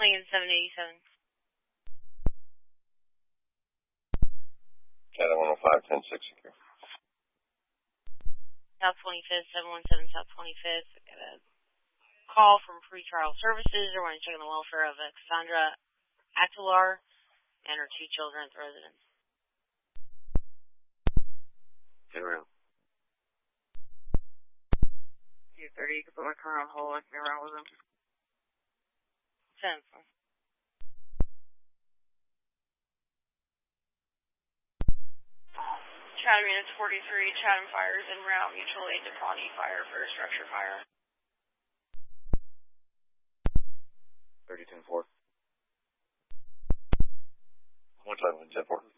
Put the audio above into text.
Lincoln 787. Canada 105, 10-6 secure. South 25th, 717 South 25th. I got a call from pretrial services. They're wanting to check on the welfare of Cassandra Aguilar and her 2 children at the residence. Get around. 2:30, you can put my car on hold. I can be around with them. 10. Chatham Units 43, Chatham fires en route, mutual aid to Pawnee fire for a structure fire. 30-10-4. 1-5, 10-4.